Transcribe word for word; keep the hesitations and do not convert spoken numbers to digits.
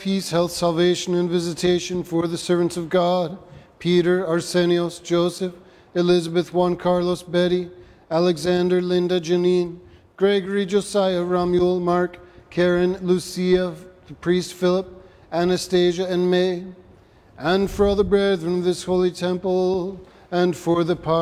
peace, health, salvation, and visitation for the servants of God, Peter, Arsenios, Joseph, Elizabeth, Juan Carlos, Betty, Alexander, Linda, Janine, Gregory, Josiah, Ramuel, Mark, Karen, Lucia, the priest Philip, Anastasia, and May, and for all the brethren of this holy temple, and for the